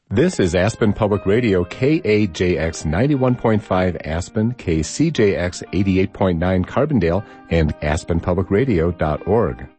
This is Aspen Public Radio, KAJX 91.5 Aspen, KCJX 88.9 Carbondale, and aspenpublicradio.org.